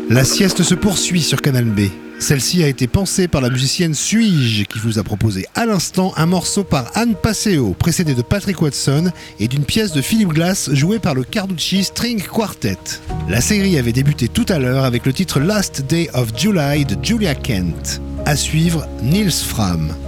La sieste se poursuit sur Canal B. Celle-ci a été pensée par la musicienne Suis-je, qui vous a proposé à l'instant un morceau par Anne Passeo, précédé de Patrick Watson et d'une pièce de Philip Glass jouée par le Carducci String Quartet. La série avait débuté tout à l'heure avec le titre Last Day of July de Julia Kent. À suivre, Nils Fram.